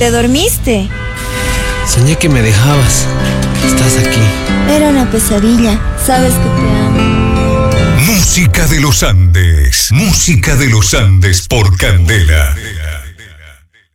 ¿Te dormiste? Soñé que me dejabas. Estás aquí. Era una pesadilla. Sabes que te amo. Música de los Andes. Música de los Andes por Candela.